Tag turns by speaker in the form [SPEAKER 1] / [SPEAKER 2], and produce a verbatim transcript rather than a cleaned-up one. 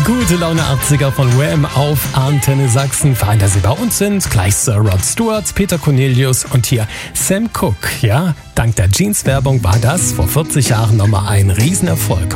[SPEAKER 1] Gute Laune achtziger von Wham auf Antenne Sachsen. Fein, dass Sie bei uns sind. Gleich Sir Rod Stewart, Peter Cornelius und hier Sam Cooke. Ja, dank der Jeans-Werbung war das vor vierzig Jahren nochmal ein Riesenerfolg.